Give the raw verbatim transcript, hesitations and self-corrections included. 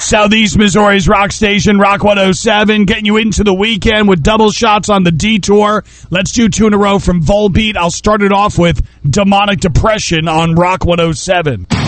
Southeast Missouri's rock station, Rock one oh seven, getting you into the weekend with double shots on the detour. Let's do two in a row from Volbeat. I'll start it off with Demonic Depression on Rock one oh seven.